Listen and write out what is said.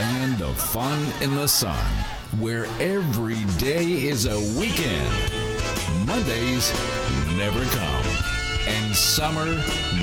land of fun in the sun, where every day is a weekend. Mondays never come, and summer